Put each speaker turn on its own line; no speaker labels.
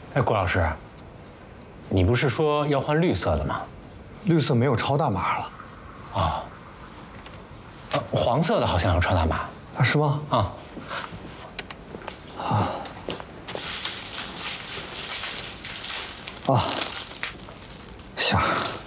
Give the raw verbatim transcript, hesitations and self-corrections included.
哎，郭老师，你不是说要换绿色的吗？
绿色没有超大码了。
啊。呃，黄色的好像有超大码。
啊，是吗？
啊。
啊。啊。行。